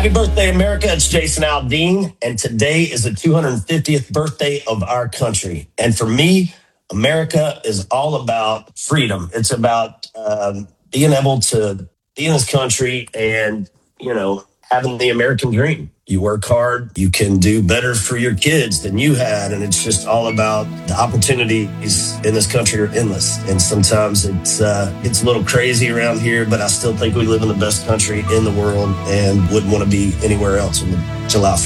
Happy birthday, America. It's Jason Aldean, and today is the 250th birthday of our country. And for me, America is all about freedom. It's about being able to be in this country and, having the American dream. You work hard, you can do better for your kids than you had. And it's just all about the opportunities in this country are endless. And sometimes it's a little crazy around here, but I still think we live in the best country in the world and wouldn't want to be anywhere else on the July